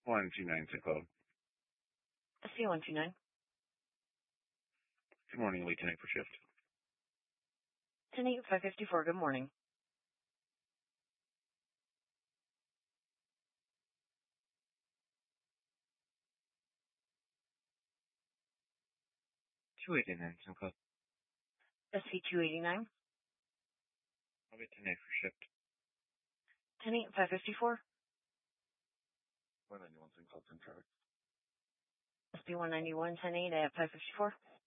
129 Code. SC129. Good morning, Lee 10-8 for shift. 10-8, 554, good morning. Code. SC289. I'll be 10-8 for shift. 10-8, 554. 191 Code from traffic. SB191, 10-8 at 554.